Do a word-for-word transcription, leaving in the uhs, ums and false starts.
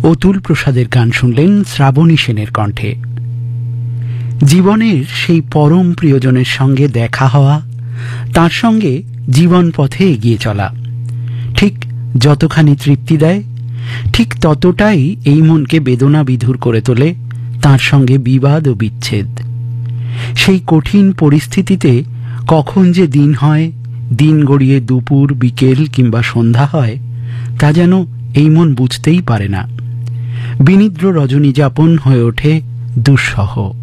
অতুল প্রসাদের গান শুনলেন শ্রাবণী সেনের কণ্ঠে। জীবনের সেই পরম প্রিয়জনের সঙ্গে দেখা হওয়া, তার সঙ্গে জীবন পথে এগিয়ে চলা ঠিক যতখানি তৃপ্তি দেয়, ঠিক ততটাই এই মনকে বেদনা বিধুর করে তোলে তার সঙ্গে বিবাদ ও বিচ্ছেদ। সেই কঠিন পরিস্থিতিতে কখন যে দিন হয়, দিন গড়িয়ে দুপুর, বিকেল কিংবা সন্ধ্যা হয়, তা যেন এই মন বুঝতেই পারে না। বিনিদ্র রজনী যাপন হয়ে ওঠে দুঃসহ।